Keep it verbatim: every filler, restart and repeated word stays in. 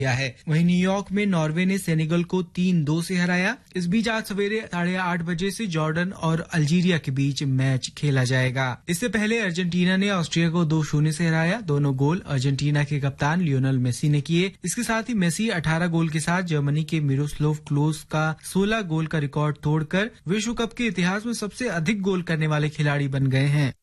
है। वहीं न्यूयॉर्क में नॉर्वे ने सेनेगल को तीन दो से हराया। इस बीच आज सवेरे साढ़े आठ बजे से जॉर्डन और अल्जीरिया के बीच मैच खेला जाएगा। इससे पहले अर्जेंटीना ने ऑस्ट्रिया को दो शून्य से हराया। दोनों गोल अर्जेंटीना के कप्तान लियोनेल मेसी ने किए। इसके साथ ही मेसी अठारह गोल के साथ जर्मनी के मिरोस्लाव क्लोज का सोलह गोल का रिकॉर्ड तोड़कर विश्व कप के इतिहास में सबसे अधिक गोल करने वाले खिलाड़ी बन गए हैं।